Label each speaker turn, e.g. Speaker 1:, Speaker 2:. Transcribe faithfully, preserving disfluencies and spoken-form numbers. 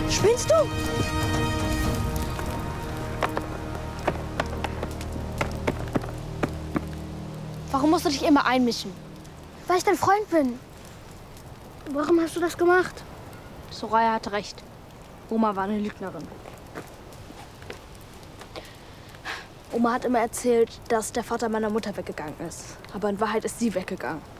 Speaker 1: Spinnst du? Warum musst du dich immer einmischen?
Speaker 2: Weil ich dein Freund bin. Warum hast du das gemacht?
Speaker 1: Soraya hatte recht. Oma war eine Lügnerin. Oma hat immer erzählt, dass der Vater meiner Mutter weggegangen ist. Aber in Wahrheit ist sie weggegangen.